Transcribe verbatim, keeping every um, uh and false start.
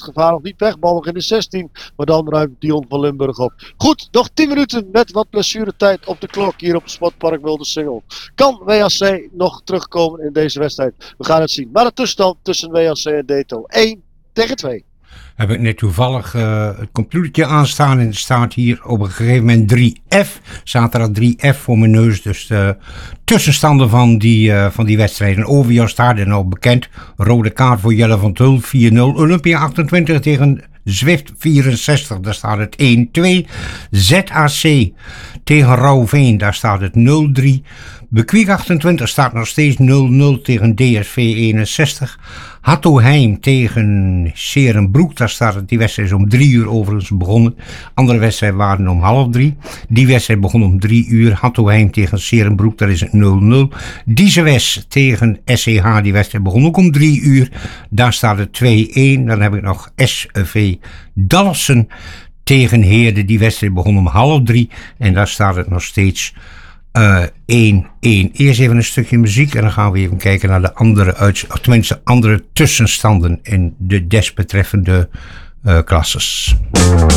gevaar nog niet weg. Bal nog in de zestien. Maar dan ruimt Dion van Limburg op. Goed, nog tien minuten met wat blessuretijd op de klok hier op het Sportpark Wildersingel. Kan W H C nog terugkomen in deze wedstrijd? We gaan het zien. Maar de tussenstand tussen W H C en Deto. één tegen twee. Heb ik net toevallig uh, het computertje aanstaan en er staat hier op een gegeven moment drie F. Zaterdag drie F voor mijn neus. Dus de tussenstanden van die, uh, van die wedstrijden. Ovio staat er nou bekend. Rode kaart voor Jelle van Tul vier nul. Olympia achtentwintig tegen Zwift vierenzestig. Daar staat het één twee. Z A C tegen Rauwveen. Daar staat het nul drie. Bekwiek achtentwintig staat nog steeds nul nul tegen D S V eenenzestig. Hattoheim tegen Serenbroek. Daar staat het, die wedstrijd is om drie uur overigens begonnen. Andere wedstrijden waren om half drie. Die wedstrijd begon om drie uur. Hattoheim tegen Serenbroek, daar is het nul nul. Diesewes tegen S C H, die wedstrijd begon ook om drie uur. Daar staat het twee één. Dan heb ik nog S V Dalfsen tegen Heerde. Die wedstrijd begon om half drie. En daar staat het nog steeds Uh, één één. Eerst even een stukje muziek en dan gaan we even kijken naar de andere, uits- of tenminste andere tussenstanden in de desbetreffende uh, klasses.